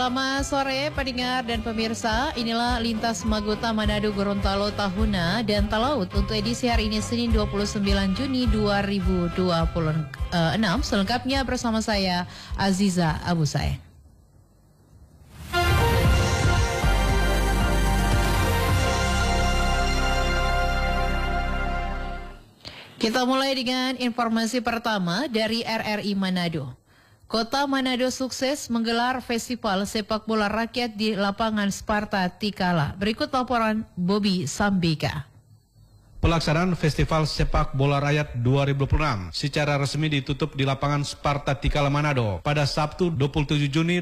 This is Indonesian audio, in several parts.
Selamat sore pendengar dan pemirsa. Inilah Lintas Magota Manado Gorontalo Tahuna dan Talaut untuk edisi hari ini Senin 29 Juni 2026. Selengkapnya bersama saya Aziza Abu Said. Kita mulai dengan informasi pertama dari RRI Manado. Kota Manado sukses menggelar festival sepak bola rakyat di lapangan Sparta Tikala. Berikut laporan Bobby Sambika. Pelaksanaan Festival Sepak Bola Rakyat 2026 secara resmi ditutup di lapangan Sparta Tikala Manado pada Sabtu 27 Juni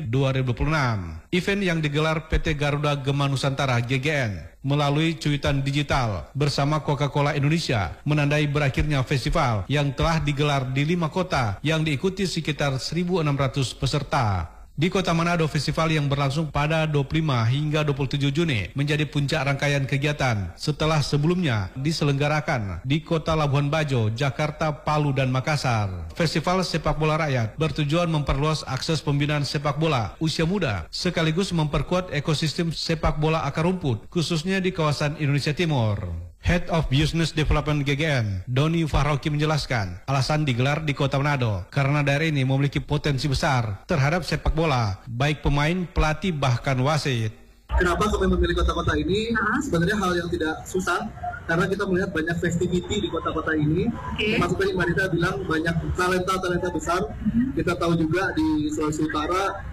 2026. Event yang digelar PT Garuda Gema Nusantara GGN melalui cuitan digital bersama Coca-Cola Indonesia menandai berakhirnya festival yang telah digelar di 5 kota yang diikuti sekitar 1.600 peserta. Di Kota Manado, festival yang berlangsung pada 25 hingga 27 Juni menjadi puncak rangkaian kegiatan setelah sebelumnya diselenggarakan di Kota Labuhan Bajo, Jakarta, Palu, dan Makassar. Festival Sepak Bola Rakyat bertujuan memperluas akses pembinaan sepak bola usia muda sekaligus memperkuat ekosistem sepak bola akar rumput khususnya di kawasan Indonesia Timur. Head of Business Development GGN, Doni Fahroki menjelaskan, alasan digelar di Kota Manado karena daerah ini memiliki potensi besar terhadap sepak bola, baik pemain, pelatih, bahkan wasit. Kenapa kami memilih kota-kota ini? Sebenarnya hal yang tidak susah, karena kita melihat banyak festivity di kota-kota ini. Termasuk tadi Mbak Rita bilang banyak talenta-talenta besar. Kita tahu juga di Sulawesi Utara,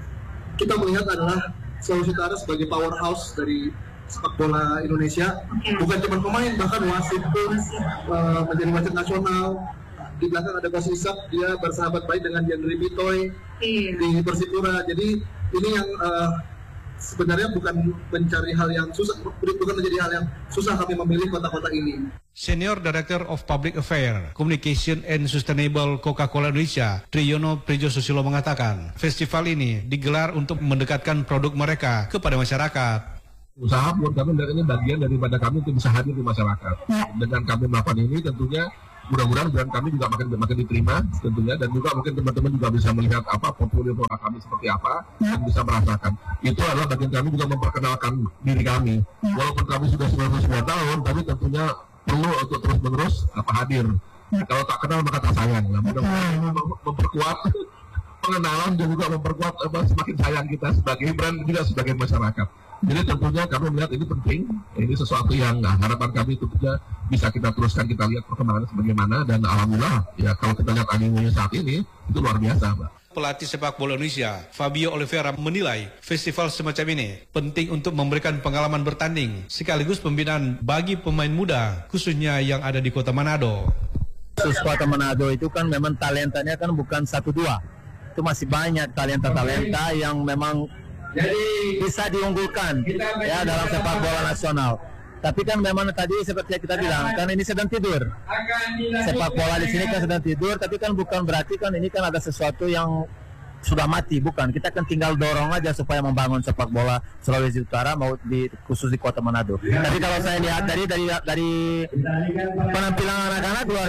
kita melihat adalah Sulawesi Utara sebagai powerhouse dari sepak bola Indonesia, bukan cuma pemain, bahkan wasit pun menjadi wasit nasional. Di belakang ada Coach Isak, dia bersahabat baik dengan Yandri Bitoy di Persipura. Jadi ini yang sebenarnya bukan mencari hal yang susah, bukan menjadi hal yang susah kami memilih kota-kota ini. Senior Director of Public Affairs, Communication and Sustainable Coca-Cola Indonesia, Triyono Prijo Susilo mengatakan, festival ini digelar untuk mendekatkan produk mereka kepada masyarakat. Usaha buat kami dan ini bagian daripada kami untuk bisa hadir di masyarakat. Dengan kami melakukan ini tentunya mudah-mudahan brand kami juga makin diterima tentunya, dan juga mungkin teman-teman juga bisa melihat apa portfolio produk kami seperti apa dan bisa merasakan. Itu adalah bagian kami juga memperkenalkan diri kami. Walaupun kami sudah 99 tahun, tapi tentunya perlu untuk terus-menerus hadir. Kalau tak kenal maka tak sayang. Nah, mudah-mudahan memperkuat pengenalan dan juga memperkuat semakin sayang kita sebagai brand juga sebagai masyarakat. Jadi tentunya kami melihat ini penting, ini sesuatu yang harapan kami tentunya bisa kita teruskan, kita lihat perkembangannya sebagaimana, dan alhamdulillah ya kalau kita lihat animonya saat ini itu luar biasa, Mbak. Pelatih sepak bola Indonesia, Fabio Oliveira, menilai festival semacam ini penting untuk memberikan pengalaman bertanding sekaligus pembinaan bagi pemain muda khususnya yang ada di Kota Manado. Khusus Kota Manado itu kan memang talentanya kan bukan 1-2, itu masih banyak talenta-talenta yang memang bisa diunggulkan ya dalam sepak bola nasional. Tapi kan memang tadi seperti yang kita bilang kan ini sedang tidur. Sepak bola di sini kan sedang tidur, tapi kan bukan berarti kan ini kan ada sesuatu yang sudah mati, bukan. Kita kan tinggal dorong aja supaya membangun sepak bola Sulawesi Utara mau khusus di Kota Manado. Tapi kalau saya lihat dari penampilan anak-anak luar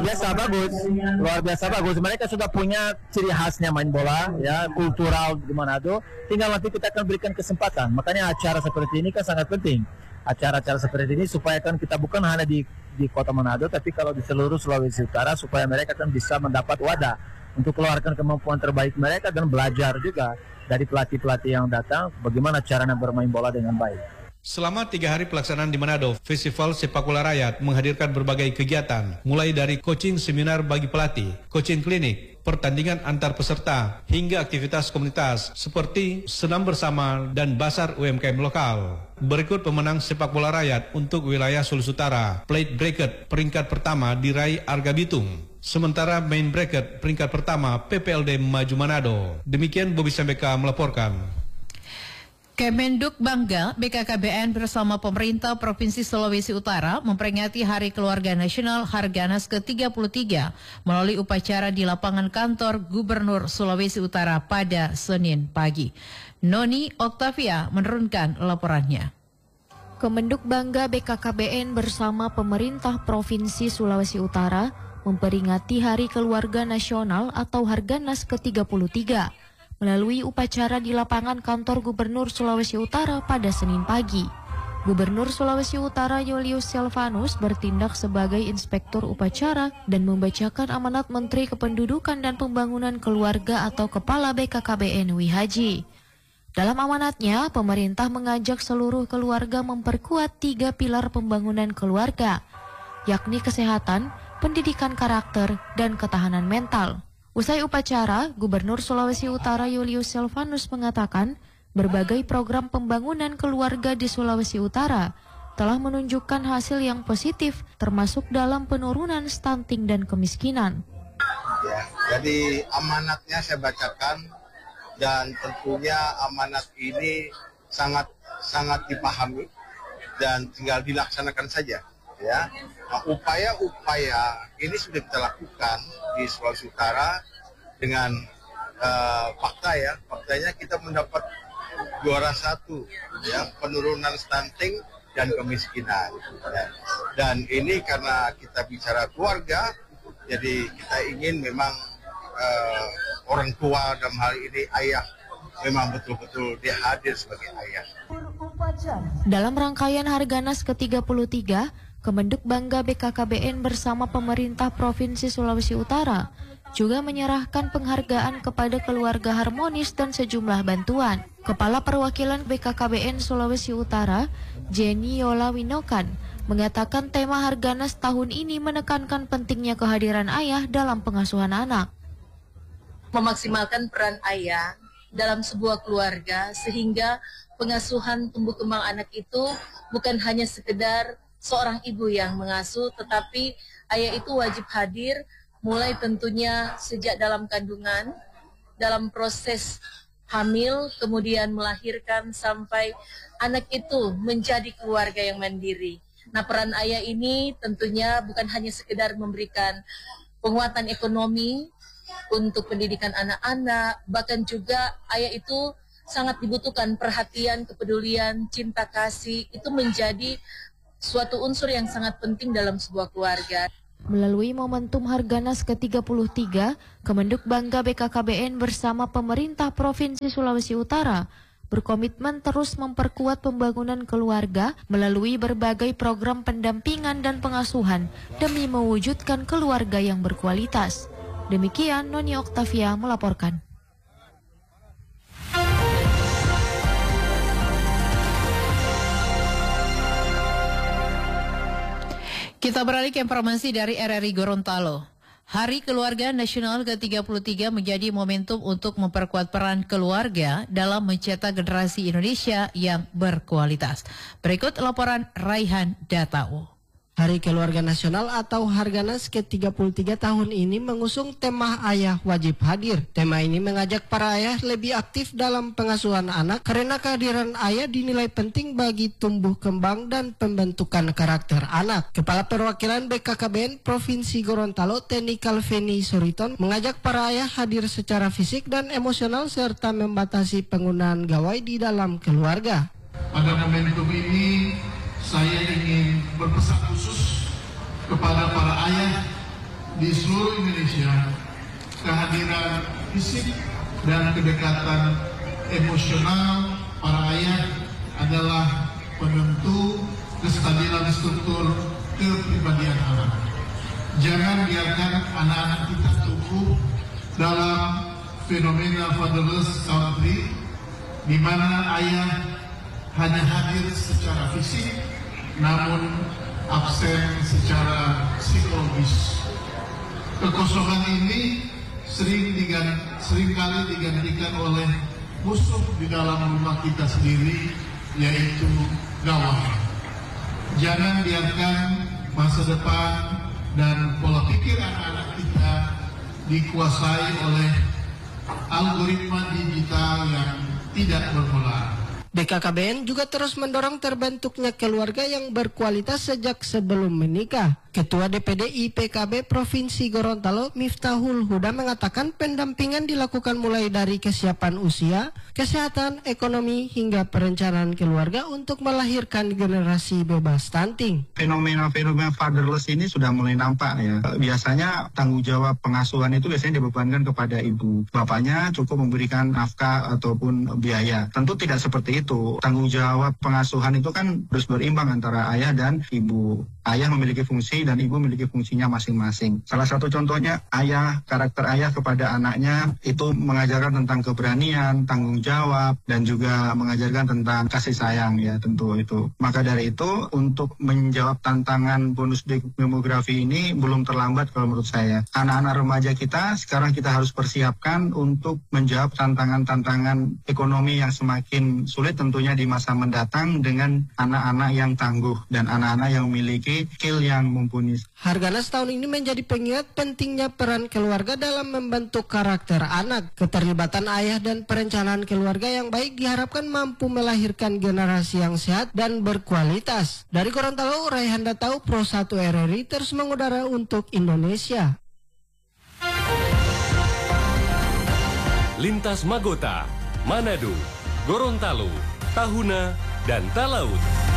biasa bagus. Mereka sudah punya ciri khasnya main bola, ya kultural di Manado. Tinggal nanti kita akan berikan kesempatan. Makanya acara seperti ini kan sangat penting. Acara-acara seperti ini supaya kan kita bukan hanya di Kota Manado, tapi kalau di seluruh Sulawesi Utara supaya mereka kan bisa mendapat wadah untuk keluarkan kemampuan terbaik mereka dan belajar juga dari pelatih-pelatih yang datang bagaimana caranya bermain bola dengan baik. Selama 3 hari pelaksanaan di Manado, Festival Sepak Bola Rakyat menghadirkan berbagai kegiatan, mulai dari coaching seminar bagi pelatih, coaching klinik, pertandingan antar peserta, hingga aktivitas komunitas seperti senam bersama dan basar UMKM lokal. Berikut pemenang sepak bola rakyat untuk wilayah Sulawesi Utara. Plate bracket peringkat pertama diraih Arga Bitung. Sementara main bracket peringkat pertama PPLD Maju Manado. Demikian Bobby Sambeka melaporkan. Kemenduk bangga BKKBN bersama pemerintah Provinsi Sulawesi Utara memperingati Hari Keluarga Nasional Harganas ke-33 melalui upacara di lapangan kantor Gubernur Sulawesi Utara pada Senin pagi. Noni Oktavia menurunkan laporannya. Kemenduk bangga BKKBN bersama pemerintah Provinsi Sulawesi Utara memperingati Hari Keluarga Nasional atau Harganas ke-33 melalui upacara di lapangan kantor Gubernur Sulawesi Utara pada Senin pagi. Gubernur Sulawesi Utara Julius Silvanus bertindak sebagai inspektur upacara dan membacakan amanat Menteri Kependudukan dan Pembangunan Keluarga atau Kepala BKKBN Wihaji. Dalam amanatnya, pemerintah mengajak seluruh keluarga memperkuat 3 pilar pembangunan keluarga, yakni kesehatan, pendidikan karakter, dan ketahanan mental. Usai upacara, Gubernur Sulawesi Utara Julius Silvanus mengatakan berbagai program pembangunan keluarga di Sulawesi Utara telah menunjukkan hasil yang positif termasuk dalam penurunan stunting dan kemiskinan. Ya, jadi amanatnya saya bacakan dan tentunya amanat ini sangat dipahami dan tinggal dilaksanakan saja. Ya, nah, upaya-upaya ini sudah kita lakukan di Sulawesi Utara dengan faktanya kita mendapat juara 1 ya, penurunan stunting dan kemiskinan ya. Dan ini karena kita bicara keluarga, jadi kita ingin memang orang tua dalam hal ini ayah memang betul-betul dia hadir sebagai ayah. Dalam rangkaian Harganas ke-33, Kemenduk Bangga BKKBN bersama pemerintah Provinsi Sulawesi Utara juga menyerahkan penghargaan kepada keluarga harmonis dan sejumlah bantuan. Kepala Perwakilan BKKBN Sulawesi Utara, Jenny Yola Winokan, mengatakan tema Harganas tahun ini menekankan pentingnya kehadiran ayah dalam pengasuhan anak. Memaksimalkan peran ayah dalam sebuah keluarga sehingga pengasuhan tumbuh kembang anak itu bukan hanya sekedar seorang ibu yang mengasuh, tetapi ayah itu wajib hadir mulai tentunya sejak dalam kandungan, dalam proses hamil, kemudian melahirkan sampai anak itu menjadi keluarga yang mandiri. Nah, peran ayah ini tentunya bukan hanya sekedar memberikan penguatan ekonomi untuk pendidikan anak-anak, bahkan juga ayah itu sangat dibutuhkan perhatian, kepedulian, cinta kasih, itu menjadi suatu unsur yang sangat penting dalam sebuah keluarga. Melalui momentum Harganas ke-33, Kemenduk Bangga BKKBN bersama pemerintah Provinsi Sulawesi Utara berkomitmen terus memperkuat pembangunan keluarga melalui berbagai program pendampingan dan pengasuhan demi mewujudkan keluarga yang berkualitas. Demikian Noni Oktavia melaporkan. Kita beralih ke informasi dari RRI Gorontalo. Hari Keluarga Nasional ke-33 menjadi momentum untuk memperkuat peran keluarga dalam mencetak generasi Indonesia yang berkualitas. Berikut laporan Raihan Datao. Hari Keluarga Nasional atau Harganas ke-33 tahun ini mengusung tema Ayah Wajib Hadir. Tema ini mengajak para ayah lebih aktif dalam pengasuhan anak karena kehadiran ayah dinilai penting bagi tumbuh kembang dan pembentukan karakter anak. Kepala Perwakilan BKKBN Provinsi Gorontalo, Teni Kalveni Soriton, mengajak para ayah hadir secara fisik dan emosional serta membatasi penggunaan gawai di dalam keluarga. Pada momentum ini, saya ingin berpesan khusus kepada para ayah di seluruh Indonesia, kehadiran fisik dan kedekatan emosional para ayah adalah penentu kestabilan struktur kepribadian anak. Jangan biarkan anak-anak kita tumbuh dalam fenomena fatherless country, di mana ayah hanya hadir secara fisik, namun absen secara psikologis. Kekosongan ini seringkali digantikan oleh musuh di dalam rumah kita sendiri, yaitu gawai. Jangan biarkan masa depan dan pola pikir anak-anak kita dikuasai oleh algoritma digital yang tidak berpola. BKKBN juga terus mendorong terbentuknya keluarga yang berkualitas sejak sebelum menikah. Ketua DPD IPKB Provinsi Gorontalo Miftahul Huda mengatakan pendampingan dilakukan mulai dari kesiapan usia, kesehatan, ekonomi, hingga perencanaan keluarga untuk melahirkan generasi bebas stunting. Fenomena fatherless ini sudah mulai nampak ya. Biasanya tanggung jawab pengasuhan itu biasanya dibebankan kepada ibu. Bapaknya cukup memberikan nafkah ataupun biaya. Tentu tidak seperti itu. Tanggung jawab pengasuhan itu kan harus berimbang antara ayah dan ibu. Ayah memiliki fungsi dan ibu memiliki fungsinya masing-masing. Salah satu contohnya karakter ayah kepada anaknya itu mengajarkan tentang keberanian, tanggung jawab, dan juga mengajarkan tentang kasih sayang ya tentu itu. Maka dari itu untuk menjawab tantangan bonus demografi ini belum terlambat kalau menurut saya. Anak-anak remaja kita sekarang kita harus persiapkan untuk menjawab tantangan-tantangan ekonomi yang semakin sulit tentunya di masa mendatang dengan anak-anak yang tangguh dan anak-anak yang memiliki skill yang mumpuni. Harganas tahun ini menjadi pengingat pentingnya peran keluarga dalam membentuk karakter anak. Keterlibatan ayah dan perencanaan keluarga yang baik diharapkan mampu melahirkan generasi yang sehat dan berkualitas. Dari Gorontalo, Raihan Datau, Pro 1 RRI terus mengudara untuk Indonesia. Lintas Magota, Manado, Gorontalo, Tahuna, dan Talaut.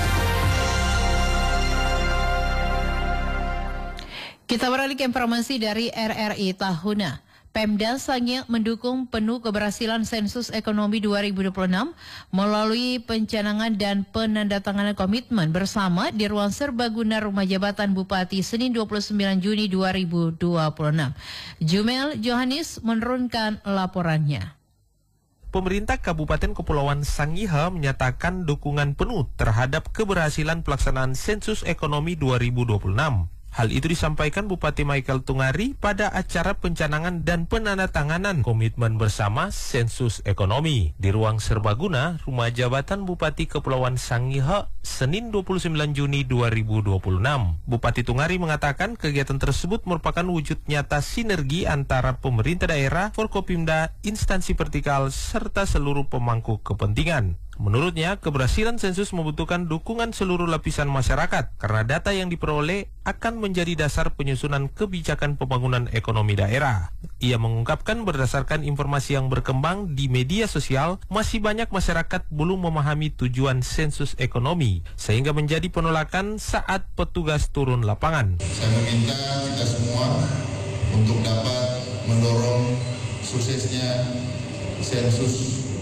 Kita beralih ke informasi dari RRI Tahuna. Pemda Sangil mendukung penuh keberhasilan sensus ekonomi 2026 melalui pencanangan dan penandatanganan komitmen bersama di ruang serbaguna Rumah Jabatan Bupati Senin 29 Juni 2026. Jumel Johannes menurunkan laporannya. Pemerintah Kabupaten Kepulauan Sangihe menyatakan dukungan penuh terhadap keberhasilan pelaksanaan sensus ekonomi 2026. Hal itu disampaikan Bupati Michael Tungari pada acara pencanangan dan penandatanganan komitmen bersama sensus ekonomi di ruang serbaguna Rumah Jabatan Bupati Kepulauan Sangihe Senin 29 Juni 2026. Bupati Tungari mengatakan kegiatan tersebut merupakan wujud nyata sinergi antara pemerintah daerah, Forkopimda, instansi vertikal, serta seluruh pemangku kepentingan. Menurutnya, keberhasilan sensus membutuhkan dukungan seluruh lapisan masyarakat karena data yang diperoleh akan menjadi dasar penyusunan kebijakan pembangunan ekonomi daerah. Ia mengungkapkan berdasarkan informasi yang berkembang di media sosial, masih banyak masyarakat belum memahami tujuan sensus ekonomi, sehingga menjadi penolakan saat petugas turun lapangan. Saya meminta kita semua untuk dapat mendorong suksesnya sensus